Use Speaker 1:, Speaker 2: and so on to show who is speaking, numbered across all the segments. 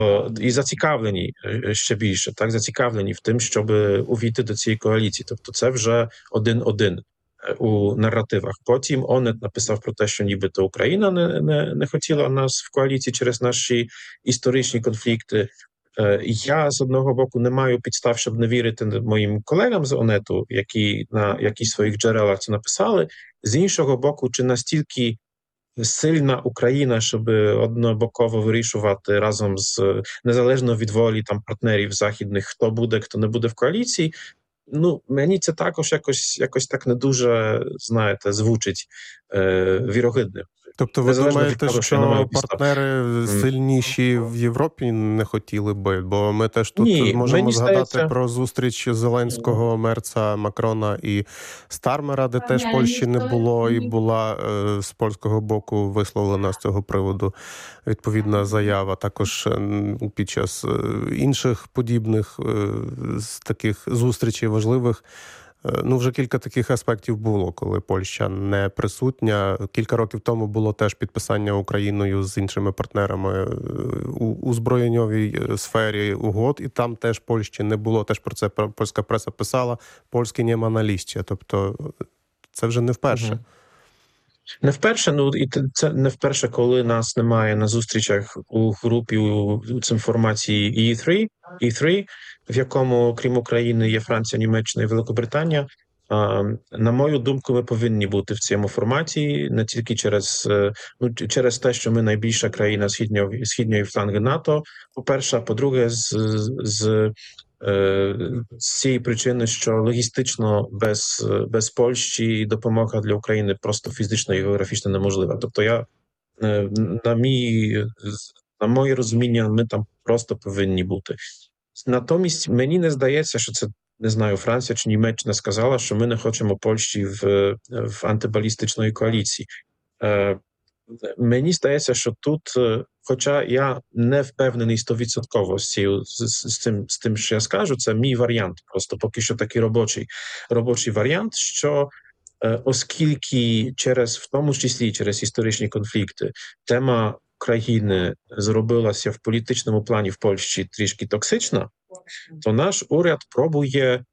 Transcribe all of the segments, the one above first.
Speaker 1: і зацікавлені ще більше, так, зацікавлені в тим, щоб увійти до цієї коаліції. Тобто це вже 1-1 у наративах. Потім ОНЕТ написав про те, що нібито Україна не хотіла нас в коаліції через наші історичні конфлікти. Я з одного боку не маю підстав, щоб не вірити моїм колегам з ОНЕТу, які на якісь своїх джерелах це написали. З іншого боку, чи настільки сильна Україна, щоб однобоково вирішувати разом з незалежно від волі там партнерів західних, хто буде, хто не буде в коаліції. Ну, мені це також якось так не дуже, знаєте, звучить вірогідним.
Speaker 2: Тобто ви думаєте, що партнери сильніші в Європі не хотіли би? Бо ми теж тут можемо згадати про зустріч Зеленського, Мерца, Макрона і Стармера, де теж Польщі не було, і була з польського боку висловлена з цього приводу відповідна заява. Також під час інших подібних таких зустрічей важливих, вже кілька таких аспектів було, коли Польща не присутня. Кілька років тому було теж підписання Україною з іншими партнерами у збройньовій сфері угод, і там теж Польщі не було. Теж про це польська преса писала. Польський нема на лісті. Тобто це вже не вперше.
Speaker 1: Не вперше, і це не вперше, коли нас немає на зустрічах у групі з інформації E3, в якому, крім України, є Франція, Німеччина і Великобританія. На мою думку, ми повинні бути в цьому форматі не тільки через те, що ми найбільша країна східної фланги НАТО, по-перше, а по-друге, з цієї причини, що логістично без Польщі допомога для України просто фізично і географічно неможлива. Тобто на моє розуміння, ми там просто повинні бути. Натомість мені не здається, що це, не знаю, Франція чи Німеччина сказала, що ми не хочемо Польщі в антибалістичної коаліції. Мені здається, що тут, хоча я не впевнений 100% з тим, що я скажу, це мій варіант, просто поки що такий робочий варіант, що оскільки в тому числі через історичні конфлікти, тема країни зробилася в політичному плані в Польщі трішки токсична, то наш уряд пробує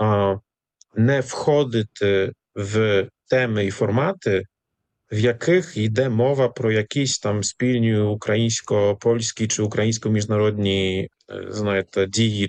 Speaker 1: не входити в теми і формати, в яких йде мова про якісь там спільні українсько-польські чи українсько-міжнародні, знаєте, дії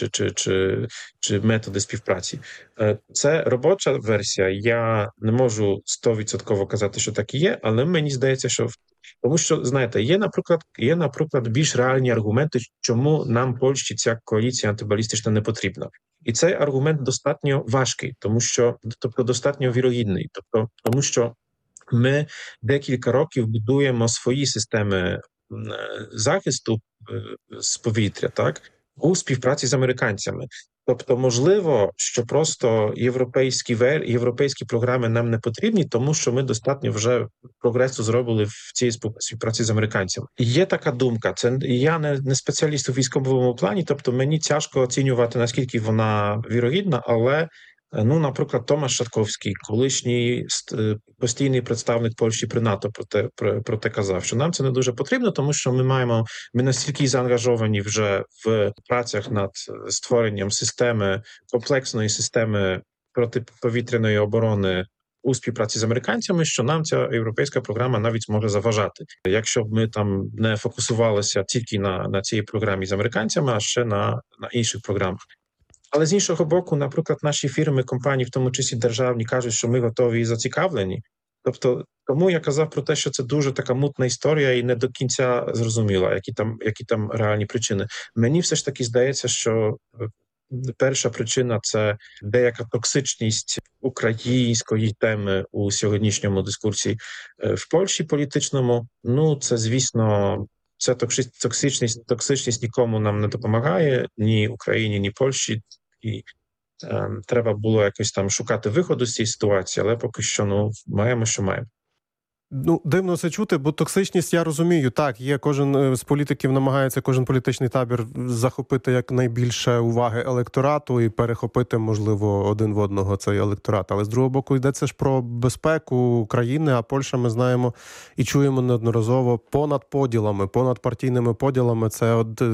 Speaker 1: чи методи співпраці. Це робоча версія. Я не можу 100% казати, що так і є, але мені здається, що тому що, знаєте, є, наприклад, більш реальні аргументи, чому нам Польщі ця коаліція антибалістична не потрібна. І цей аргумент достатньо важкий, тобто достатньо вірогідний, тому що ми декілька років будуємо свої системи захисту з повітря, так, у співпраці з американцями. Тобто, можливо, що просто європейські програми нам не потрібні, тому що ми достатньо вже прогресу зробили в цій співпраці з американцями. Є така думка, я не спеціаліст у військовому плані, тобто мені тяжко оцінювати, наскільки вона вірогідна, але наприклад, Томаш Шатковський, колишній постійний представник Польщі при НАТО, про те казав, що нам це не дуже потрібно, тому що ми настільки заангажовані вже в працях над створенням комплексної системи протиповітряної оборони у співпраці з американцями, що нам ця європейська програма навіть зможе заважати. Якщо б ми там не фокусувалися тільки на цій програмі з американцями, а ще на інших програмах. Але з іншого боку, наприклад, наші фірми, компанії, в тому числі державні, кажуть, що ми готові і зацікавлені. Тобто, тому я казав про те, що це дуже така мутна історія і не до кінця зрозуміла, які там реальні причини. Мені все ж таки здається, що перша причина – це деяка токсичність української теми у сьогоднішньому дискурсі в Польщі політичному. Це, звісно, ця токсичність нікому нам не допомагає, ні Україні, ні Польщі. І треба було якось там шукати виходу з цієї ситуації, але поки що, маємо, що маємо.
Speaker 2: Дивно це чути, бо токсичність, я розумію, так, є кожен з політиків намагається, кожен політичний табір захопити якнайбільше уваги електорату і перехопити, можливо, один в одного цей електорат. Але з другого боку йдеться ж про безпеку країни, а Польща, ми знаємо і чуємо неодноразово, понад партійними поділами. Це